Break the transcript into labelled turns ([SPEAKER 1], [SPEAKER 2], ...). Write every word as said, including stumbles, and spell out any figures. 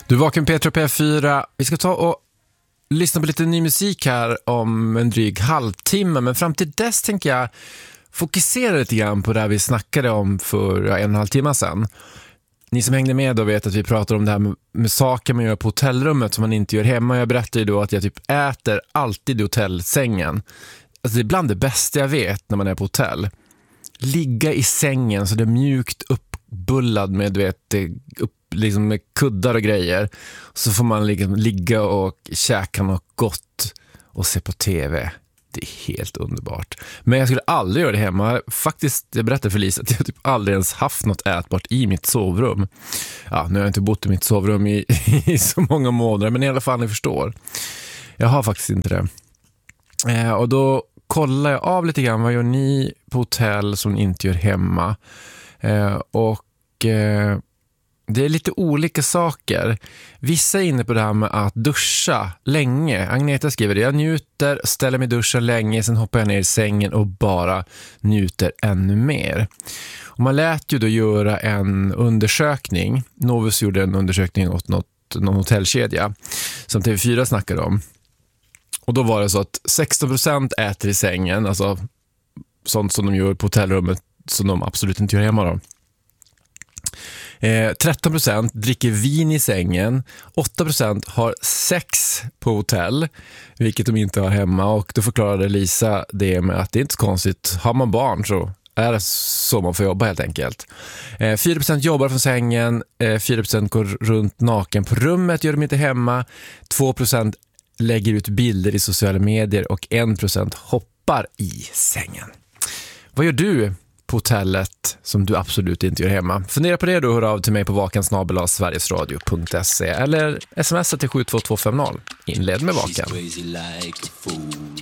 [SPEAKER 1] Du är vaken Petra P fyra. Vi ska ta och lyssna på lite ny musik här om en dryg halvtimme. Men fram till dess tänker jag fokusera lite grann på det vi snackade om för en och en halv timme sedan. Ni som hängde med då vet att vi pratar om det här med, med saker man gör på hotellrummet som man inte gör hemma. Jag berättade ju då att jag typ äter alltid i hotellsängen. Alltså det är bland det bästa jag vet när man är på hotell. Ligga i sängen så det är mjukt uppbullad med, du vet, upp, liksom med kuddar och grejer. Så får man liksom ligga och käka något gott och se på tv. Det är helt underbart. Men jag skulle aldrig göra det hemma. Faktiskt, jag berättade för Lisa att jag typ aldrig ens haft något ätbart i mitt sovrum. Ja, nu har jag inte bott i mitt sovrum i, i så många månader, men i alla fall ni förstår. Jag har faktiskt inte det. Eh, och då kollar jag av lite grann. Vad gör ni på hotell som ni inte gör hemma? Eh, och eh, det är lite olika saker. Vissa är inne på det här med att duscha länge. Agneta skriver det. Jag njuter, ställer mig i duschen länge, sen hoppar jag ner i sängen och bara njuter ännu mer. Och man lät ju då göra en undersökning. Novus gjorde en undersökning åt något, någon hotellkedja som T V fyra snackade om. Och då var det så att sexton procent äter i sängen, alltså sånt som de gör på hotellrummet som de absolut inte gör hemma då. Eh, tretton procent dricker vin i sängen, åtta procent har sex på hotell, vilket de inte har hemma, och då förklarade Lisa det med att det är inte så konstigt. Har man barn så är det så man får jobba helt enkelt. Eh, fyra procent jobbar från sängen, eh, fyra procent går runt naken på rummet, gör de inte hemma, två procent lägger ut bilder i sociala medier och en procent hoppar i sängen. Vad gör du på hotellet som du absolut inte gör hemma? Fundera på det då, hör av till mig på vakan snabel-a sverigesradio punkt se eller smsa till sju två två fem noll. Inled med Vakan.